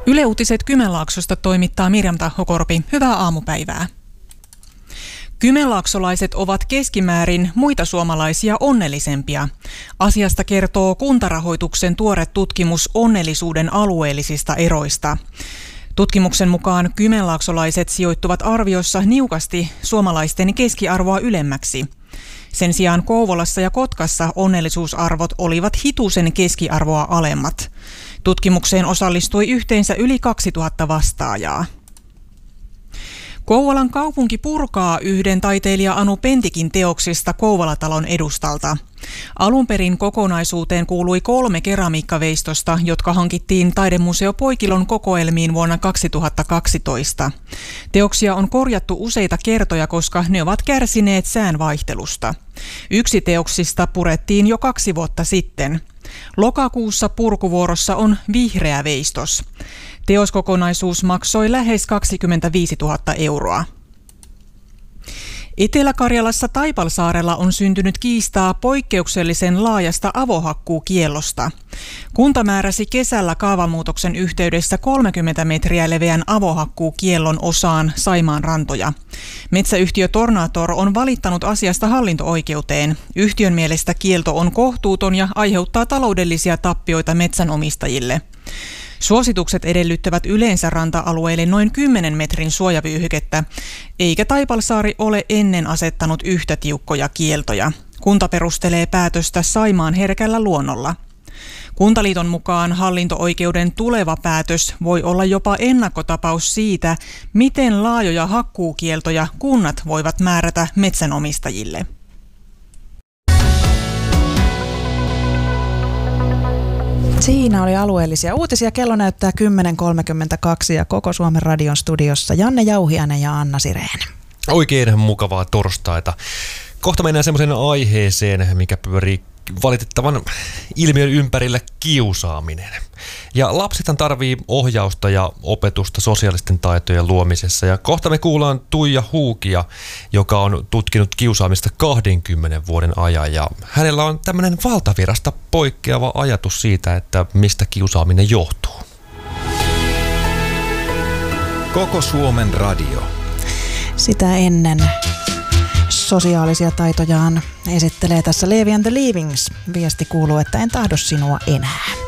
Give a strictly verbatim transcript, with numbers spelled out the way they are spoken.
Yle Uutiset Kymenlaaksosta toimittaa Mirjam Tahokorpi. Hyvää aamupäivää. Kymenlaaksolaiset ovat keskimäärin muita suomalaisia onnellisempia. Asiasta kertoo Kuntarahoituksen tuore tutkimus onnellisuuden alueellisista eroista. Tutkimuksen mukaan kymenlaaksolaiset sijoittuvat arviossa niukasti suomalaisten keskiarvoa ylemmäksi. Sen sijaan Kouvolassa ja Kotkassa onnellisuusarvot olivat hitusen keskiarvoa alemmat. Tutkimukseen osallistui yhteensä yli kaksituhatta vastaajaa. Kouvolan kaupunki purkaa yhden taiteilija Anu Pentikin teoksista Kouvolatalon edustalta. Alun perin kokonaisuuteen kuului kolme keramiikkaveistosta, jotka hankittiin Taidemuseo Poikilon kokoelmiin vuonna kaksituhattakaksitoista. Teoksia on korjattu useita kertoja, koska ne ovat kärsineet säänvaihtelusta. Yksi teoksista purettiin jo kaksi vuotta sitten. Lokakuussa purkuvuorossa on vihreä veistos. Teoskokonaisuus maksoi lähes kaksikymmentäviisituhatta euroa. Etelä-Karjalassa Taipalsaarella on syntynyt kiistaa poikkeuksellisen laajasta avohakkuukiellosta. Kunta määräsi kesällä kaavamuutoksen yhteydessä kolmekymmentä metriä leveän avohakkuukiellon osaan Saimaan rantoja. Metsäyhtiö Tornator on valittanut asiasta hallinto-oikeuteen. Yhtiön mielestä kielto on kohtuuton ja aiheuttaa taloudellisia tappioita metsänomistajille. Suositukset edellyttävät yleensä ranta-alueille noin kymmenen metrin suojavyyhykettä, eikä Taipalsaari ole ennen asettanut yhtä tiukkoja kieltoja. Kunta perustelee päätöstä Saimaan herkällä luonnolla. Kuntaliiton mukaan hallinto-oikeuden tuleva päätös voi olla jopa ennakkotapaus siitä, miten laajoja hakkuukieltoja kunnat voivat määrätä metsänomistajille. Siinä oli alueellisia uutisia. Kello näyttää kymmenen kolmekymmentäkaksi ja koko Suomen radion studiossa Janne Jauhiainen ja Anna Sireen. Oikein mukavaa torstaita. Kohta mennään semmoiseen aiheeseen, mikä pyörii valitettavan ilmiön ympärillä, kiusaaminen. Ja lapsethan tarvii ohjausta ja opetusta sosiaalisten taitojen luomisessa. Ja kohta me kuullaan Tuija Huukia, joka on tutkinut kiusaamista kahdenkymmenen vuoden ajan. Ja hänellä on tämmöinen valtavirasta poikkeava ajatus siitä, että mistä kiusaaminen johtuu. Koko Suomen radio. Sitä ennen sosiaalisia taitojaan esittelee tässä Levi and the Leavings. Viesti kuuluu, että en tahdo sinua enää.